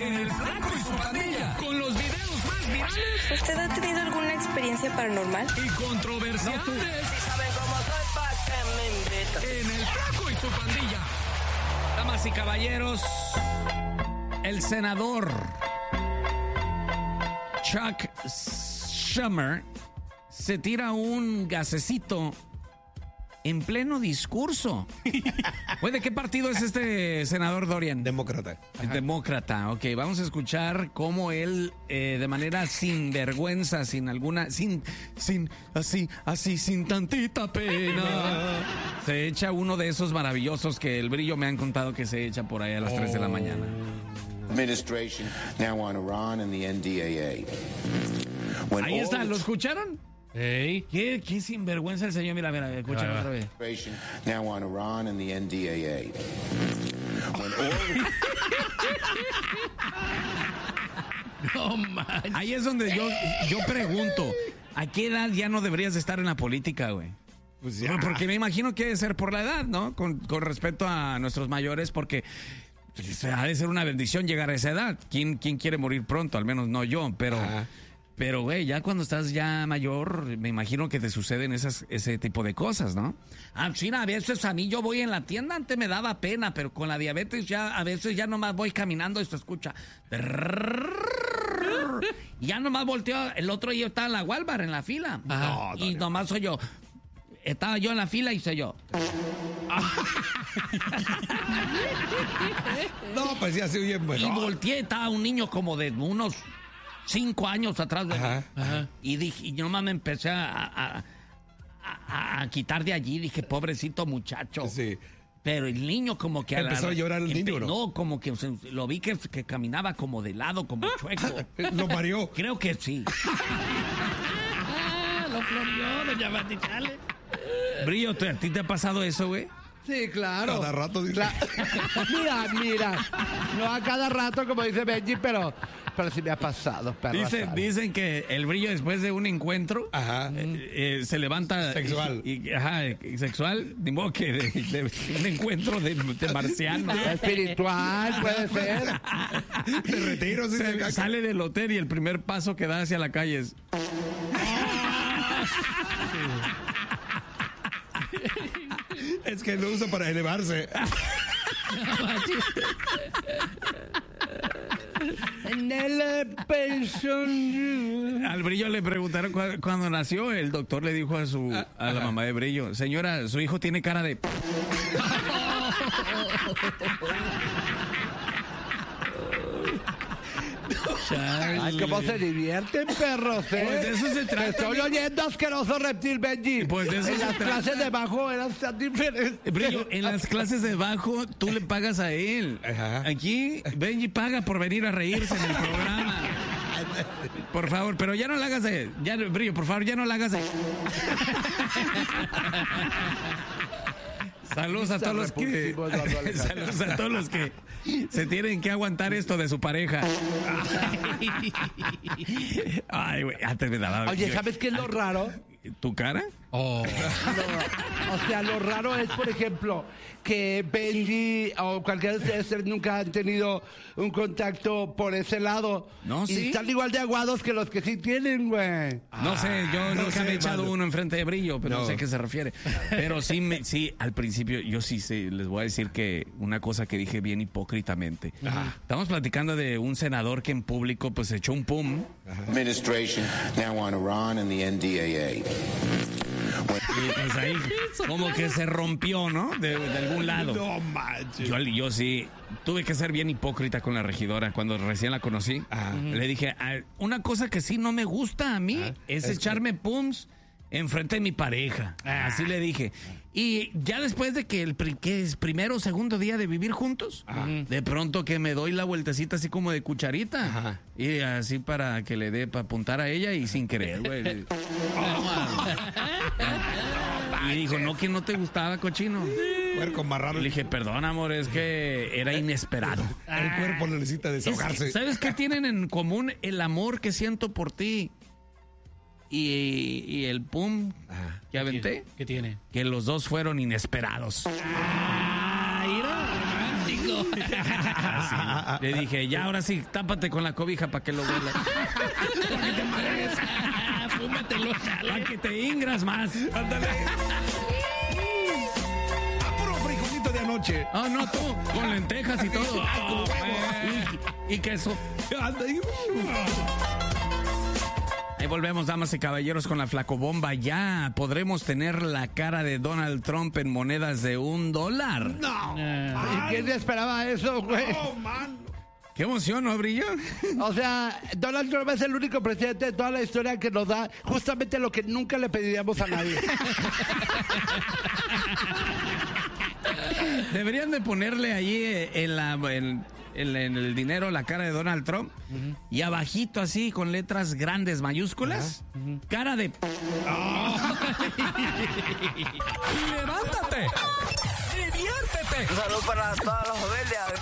en El Flaco y su Pandilla, con los videos más virales. ¿Usted ha tenido alguna experiencia paranormal? Y controversiales. Si saben cómo soy, ¿pa' qué me invitan? En El Flaco y su Pandilla. Damas y caballeros, el senador Chuck Schumer se tira un gasecito en pleno discurso. ¿De qué partido es este senador, Dorian? Demócrata. Demócrata, ok. Vamos a escuchar cómo él, de manera sin vergüenza, sin tantita pena, se echa uno de esos maravillosos que el Brillo me han contado que se echa por ahí a las 3 de la mañana. Administration now on Iran and the NDAA. Ahí está, ¿lo escucharon? Hey. ¿Qué sinvergüenza el señor? Mira, escúchalo otra vez. Now on Iran and the NDAA. No manches. Ahí es donde yo pregunto, ¿a qué edad ya no deberías de estar en la política, güey? Pues ya. Porque me imagino que debe ser por la edad, ¿no? Con respecto a nuestros mayores, porque pues, ha de ser una bendición llegar a esa edad. ¿Quién quiere morir pronto? Al menos no yo, pero... Ajá. Pero, güey, ya cuando estás ya mayor, me imagino que te suceden ese tipo de cosas, ¿no? Sí, a veces a mí yo voy en la tienda, antes me daba pena, pero con la diabetes ya, a veces ya nomás voy caminando y se escucha. Y ya nomás volteo, el otro día estaba en la Walmart, en la fila. Ajá. Y nomás soy yo. Estaba yo en la fila y soy yo. No, pues ya se oye bueno. Y volteé, estaba un niño como de unos 5 años atrás de mí. Ajá. Y dije, y nomás me empecé a quitar de allí. Dije, pobrecito muchacho. Sí. Pero el niño como que... ¿Empezó a llorar el niño, no? No, como que lo vi que caminaba como de lado, como chueco. Lo mareó. Creo que sí. Lo floreó, doña Vatichale. Brillo, ¿a ti te ha pasado eso, güey? Sí, claro. Cada rato dice. Mira. No a cada rato, como dice Benji, pero sí me ha pasado. Dicen que el Brillo después de un encuentro Ajá. se levanta Sexual. Sexual, ni modo que de un encuentro de marciano. Espiritual, puede ser. De retiro, sí. Sale del hotel y el primer paso que da hacia la calle es... Es que lo usa para elevarse. En el pensión. Al Brillo le preguntaron cuando nació, el doctor le dijo a la mamá de Brillo, señora, su hijo tiene cara de... Ay, cómo se divierten, perros, ¿eh? Pues de eso se trata. Te estoy oyendo, asqueroso reptil, Benji. Pues de eso en se las trata. clases de bajo eran tan diferentes. Brillo, en las clases de bajo tú le pagas a él. Ajá. Aquí Benji paga por venir a reírse en el programa. Por favor, pero ya no la hagas de... Ya, Brillo, por favor, ya no la hagas de... Saludos a todos los que... Saludos a todos los que se tienen que aguantar esto de su pareja. Ay, güey, antes me daba... Oye, ¿sabes qué es lo raro? ¿Tu cara? Oh. No, o sea, lo raro es, por ejemplo, que Benji o cualquiera de ustedes nunca han tenido un contacto por ese lado. No, y sí. están igual de aguados que los que sí tienen, güey. No sé, yo no nunca sé, me he echado mano. uno enfrente de Brillo, pero no No. sé a qué se refiere. Pero sí, al principio, yo sí sé, les voy a decir que una cosa que dije bien hipócritamente. Estamos platicando de un senador que en público pues echó un pum. Administration now on Iran and the NDAA. Y pues ahí como que se rompió, ¿no? De algún lado. No manches. Yo sí tuve que ser bien hipócrita con la regidora cuando recién la conocí. Le dije, una cosa que sí no me gusta a mí es echarme pums enfrente de mi pareja. Así le dije. Y ya después de que que es primero o segundo día de vivir juntos, de pronto que me doy la vueltecita así como de cucharita. Ajá. Y así para que le dé, para apuntar a ella y sin querer, güey. Y dijo, no, que no te gustaba, cochino. Puerco más raro. Le dije, perdón, amor, es que era inesperado. El cuerpo necesita desahogarse. ¿Sabes qué tienen en común? El amor que siento por ti y el pum que aventé. ¿Qué tiene? Que los dos fueron inesperados. Mira, romántico. Así. Le dije, ya, ahora sí, tápate con la cobija para que lo huelas. Para que te marees. Fúmatelo, chale. Para que te ingras más. Ándale. A puro frijolito de anoche. Oh, no, tú, con lentejas y todo. Con huevo. Y queso. Anda, y- Ahí volvemos, damas y caballeros, con la flacobomba. Ya podremos tener la cara de Donald Trump en monedas de $1. No. ¿Y quién se esperaba eso, güey? Oh, man. ¡Qué emoción, ¿no, Brillo? O sea, Donald Trump es el único presidente de toda la historia que nos da justamente lo que nunca le pediríamos a nadie. Deberían de ponerle ahí en el dinero la cara de Donald Trump y abajito así con letras grandes mayúsculas, cara de... ¡Levántate! ¡Diviértete! Un saludo para todas las familias.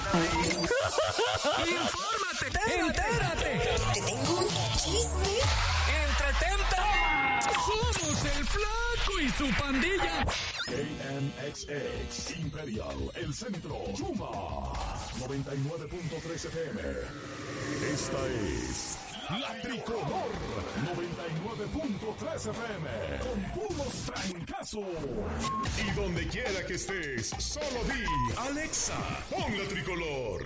¡Infórmate! ¡Entérate! Te tengo un chisme. ¡Entretente! ¡Somos el Flaco y su pandilla! KMXX Imperial, El Centro, Chuma, 99.3 FM. Esta es La Tricolor, 99.3 FM, con puros trancazos. Y donde quiera que estés, solo di, Alexa, pon La Tricolor.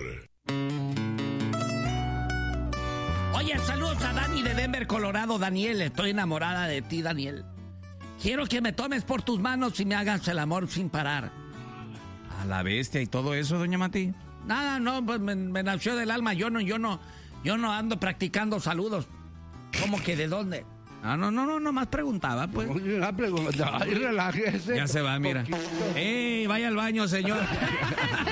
Oye, saludos a Dani de Denver, Colorado. Daniel, estoy enamorada de ti, Daniel. Quiero que me tomes por tus manos y me hagas el amor sin parar. A la bestia y todo eso, doña Mati. Nada, no, pues me nació del alma. Yo no ando practicando saludos. ¿Cómo que de dónde? No, más preguntaba, pues. Una pregunta. Ay, relájese. Ya se va, mira. Poquito. ¡Ey, vaya al baño, señor!